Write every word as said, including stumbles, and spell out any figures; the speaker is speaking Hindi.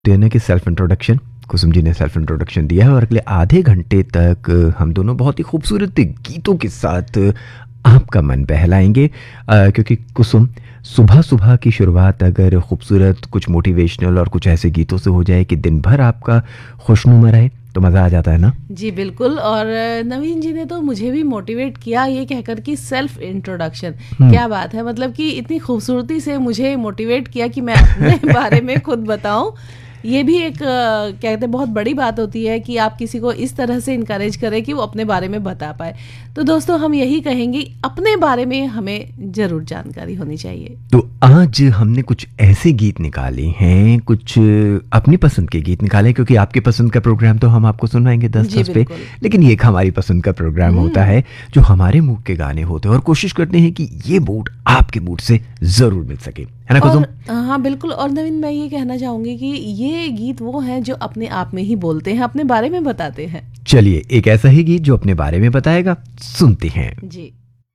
देने की सेल्फ इंट्रोडक्शन कुसुम जी ने सेल्फ इंट्रोडक्शन दिया है और अगले आधे घंटे तक हम दोनों बहुत ही खूबसूरत गीतों के साथ आपका मन बहलाएंगे, क्योंकि कुसुम सुबह सुबह की शुरुआत अगर खूबसूरत कुछ मोटिवेशनल और कुछ ऐसे गीतों से हो जाए कि दिन भर आपका खुशनुमा रहे तो मज़ा आ जाता है ना। जी बिल्कुल। और नवीन जी ने तो मुझे भी मोटिवेट किया ये कहकर कि सेल्फ इंट्रोडक्शन, क्या बात है, मतलब कि इतनी खूबसूरती से मुझे मोटिवेट किया कि मैं अपने बारे में खुद बताऊं। ये भी एक कहते हैं बहुत बड़ी बात होती है कि आप किसी को इस तरह से इनकरेज करें कि वो अपने बारे में बता पाए। तो दोस्तों हम यही कहेंगे अपने बारे में हमें जरूर जानकारी होनी चाहिए। तो आज हमने कुछ ऐसे गीत निकाले हैं, कुछ अपनी पसंद के गीत निकाले, क्योंकि आपके पसंद का प्रोग्राम तो हम आपको सुनवाएंगे दस दस पे, लेकिन ये एक हमारी पसंद का प्रोग्राम होता है जो हमारे मूड के गाने होते हैं और कोशिश करते हैं कि ये मूड आपके मूड से जरूर मिल सके, है ना कुसुम? हाँ बिल्कुल। और नवीन मैं ये कहना चाहूंगी कि ये गीत वो हैं जो अपने आप में ही बोलते हैं, अपने बारे में बताते हैं। चलिए एक ऐसा ही गीत जो अपने बारे में बताएगा सुनते हैं। जी।